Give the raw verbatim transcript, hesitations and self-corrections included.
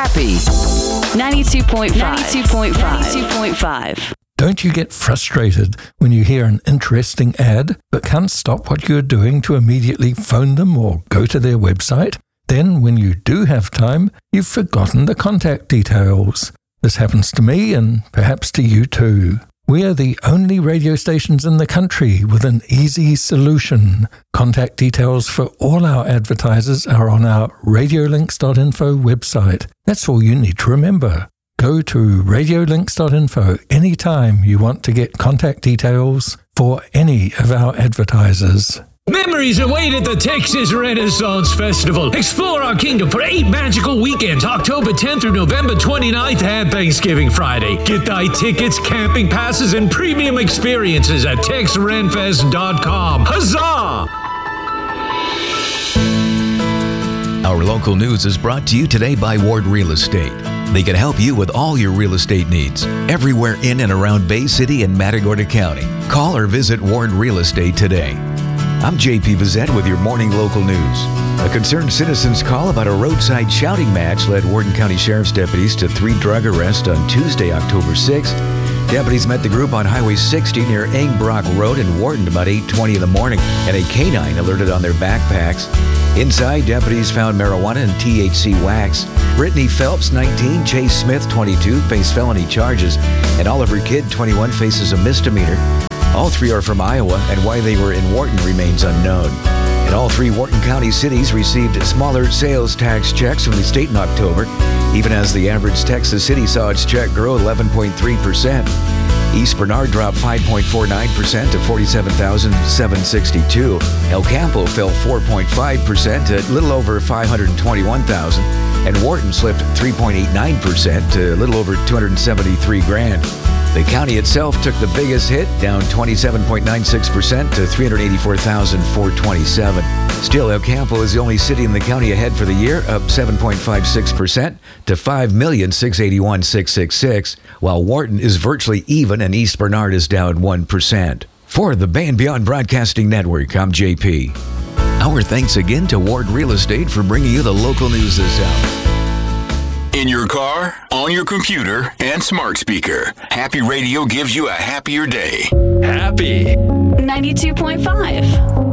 Happy ninety-two point five. ninety-two point five. ninety-two point five. Don't you get frustrated when you hear an interesting ad but can't stop what you're doing to immediately phone them or go to their website? Then, when you do have time, you've forgotten the contact details. This happens to me and perhaps to you too. We are the only radio stations in the country with an easy solution. Contact details for all our advertisers are on our radiolinks dot info website. That's all you need to remember. Go to radiolinks dot info anytime you want to get contact details for any of our advertisers. Memories await at the Texas Renaissance Festival. Explore our kingdom for eight magical weekends, October tenth through November twenty-ninth and Thanksgiving Friday. Get thy tickets, camping passes, and premium experiences at tex renfest dot com. Huzzah! Our local news is brought to you today by Ward Real Estate. They can help you with all your real estate needs, everywhere in and around Bay City and Matagorda County. Call or visit Ward Real Estate today. I'm J P Vizette with your morning local news. A concerned citizen's call about a roadside shouting match led Wharton County Sheriff's deputies to three drug arrests on Tuesday, October sixth. Deputies met the group on Highway sixty near Engbrock Road in Wharton about eight twenty in the morning, and a canine alerted on their backpacks. Inside, deputies found marijuana and T H C wax. Brittany Phelps, nineteen, Chase Smith, twenty-two, face felony charges, and Oliver Kidd, twenty-one, faces a misdemeanor. All three are from Iowa, and why they were in Wharton remains unknown. And all three Wharton County cities received smaller sales tax checks from the state in October, even as the average Texas city saw its check grow eleven point three percent. East Bernard dropped five point four nine percent to forty-seven thousand seven hundred sixty-two. El Campo fell four point five percent to a little over five hundred twenty-one thousand. And Wharton slipped three point eight nine percent to a little over two hundred seventy-three grand. The county itself took the biggest hit, down twenty-seven point nine six percent to three hundred eighty-four thousand four hundred twenty-seven. Still, El Campo is the only city in the county ahead for the year, up seven point five six percent to five million six hundred eighty-one thousand six hundred sixty-six, while Wharton is virtually even and East Bernard is down one percent. For the Bay and Beyond Broadcasting Network, I'm J P. Our thanks again to Ward Real Estate for bringing you the local news this hour. In your car, on your computer, and smart speaker, Happy Radio gives you a happier day. Happy ninety-two point five.